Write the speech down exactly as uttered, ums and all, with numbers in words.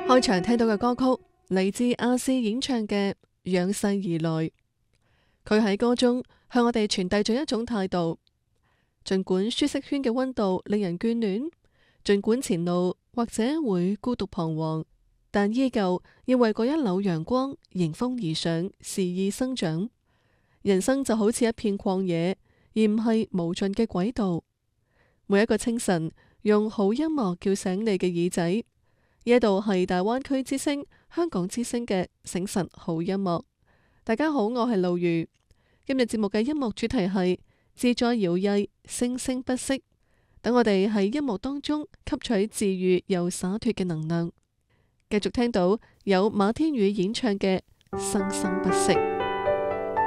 開場聽到嘅歌曲嚟自亞視演唱嘅《仰世而來》，佢喺歌中向我哋傳遞咗一種態度：盡管舒適圈嘅溫度令人眷戀，盡管前路或者會孤獨彷徨，但依舊要為嗰一縷陽光迎風而上，肆意生長。人生就好似一片曠野，而唔係無盡嘅軌道。每一個清晨，用好音樂叫醒你嘅耳仔。呢一度係大灣區之聲、香港之聲嘅醒晨好音樂。大家好，我係露如。今日節目嘅音樂主題係自在搖曳，聲聲不息。等我哋喺音樂當中吸取治癒又灑脫嘅能量。繼續聽到有馬天宇演唱嘅《生生不息》。